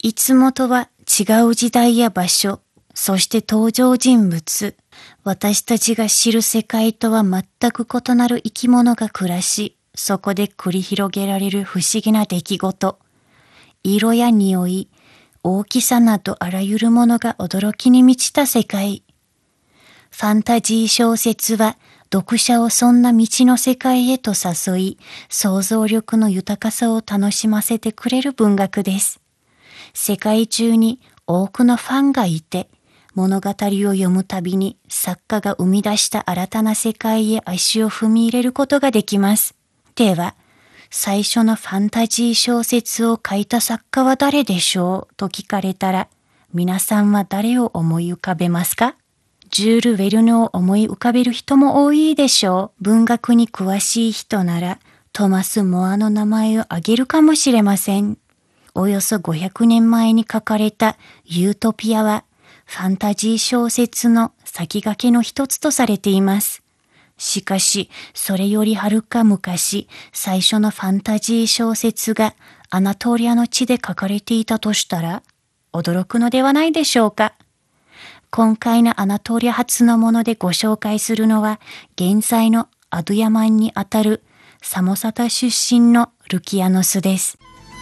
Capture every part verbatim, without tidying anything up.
いつもとは違う時代や場所、そして登場人物、私たちが知る世界とは全く異なる生き物が暮らし、そこで繰り広げられる不思議な出来事、色や匂い、大きさなどあらゆるものが驚きに満ちた世界。ファンタジー小説は読者をそんな未知の世界へと誘い、想像力の豊かさを楽しませてくれる文学です。世界中に多くのファンがいて、物語を読むたびに作家が生み出した新たな世界へ足を踏み入れることができます。では、最初のファンタジー小説を書いた作家は誰でしょうと聞かれたら、皆さんは誰を思い浮かべますか？ジュール・ヴェルヌを思い浮かべる人も多いでしょう。文学に詳しい人なら、トマス・モアの名前を挙げるかもしれません。およそごひゃくねんまえに書かれたユートピアは、ファンタジー小説の先駆けの一つとされています。しかし、それよりはるか昔、最初のファンタジー小説がアナトリアの地で書かれていたとしたら、驚くのではないでしょうか。今回のアナトリア発のものでご紹介するのは、現在のアドゥヤマンにあたるサモサタ出身のルキアノスです。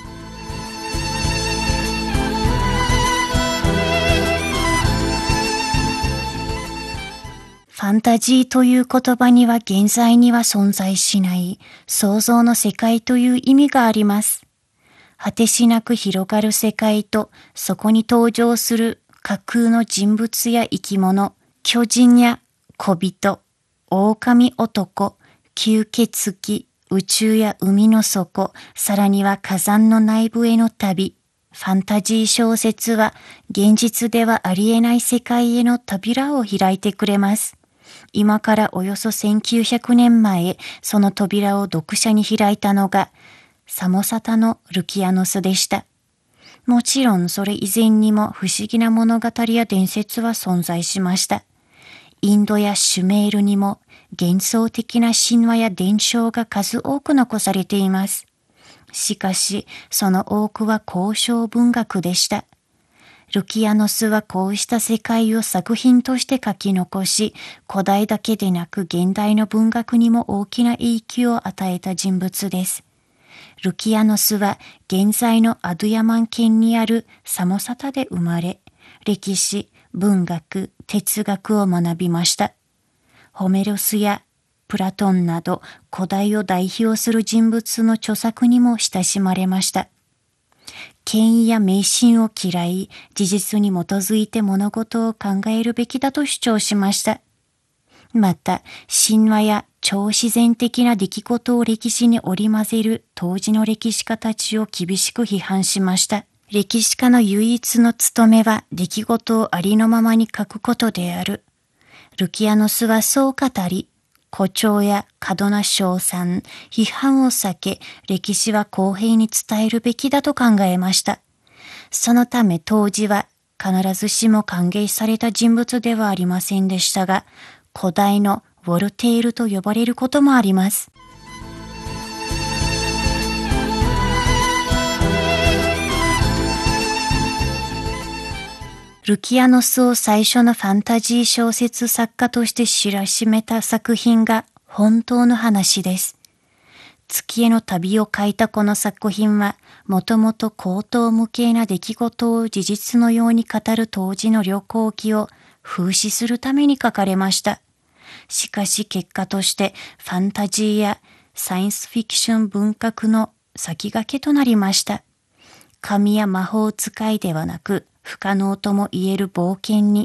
ファンタジーという言葉には現在には存在しない想像の世界という意味があります。果てしなく広がる世界とそこに登場する架空の人物や生き物、巨人や小人、狼男、吸血鬼、宇宙や海の底、さらには火山の内部への旅。ファンタジー小説は現実ではありえない世界への扉を開いてくれます。今からおよそせんきゅうひゃくねんまえ、その扉を読者に開いたのがサモサタのルキアノスでした。もちろんそれ以前にも不思議な物語や伝説は存在しました。インドやシュメールにも幻想的な神話や伝承が数多く残されています。しかし、その多くは交渉文学でした。ルキアノスはこうした世界を作品として書き残し、古代だけでなく現代の文学にも大きな影響を与えた人物です。ルキアノスは現在のアドゥヤマン県にあるサモサタで生まれ、歴史、文学、哲学を学びました。ホメロスやプラトンなど古代を代表する人物の著作にも親しまれました。権威や迷信を嫌い、事実に基づいて物事を考えるべきだと主張しました。また、神話や超自然的な出来事を歴史に織り交ぜる当時の歴史家たちを厳しく批判しました。歴史家の唯一の務めは出来事をありのままに書くことである。ルキアノスはそう語り、誇張や過度な称賛、批判を避け、歴史は公平に伝えるべきだと考えました。そのため当時は必ずしも歓迎された人物ではありませんでしたが、古代のウォルテールと呼ばれることもあります。ルキアノスを最初のファンタジー小説作家として知らしめた作品が本当の話です。月への旅を書いたこの作品は、もともと荒唐無稽な出来事を事実のように語る当時の旅行記を風刺するために書かれました。しかし結果としてファンタジーやサイエンスフィクション文学の先駆けとなりました。神や魔法使いではなく、不可能とも言える冒険に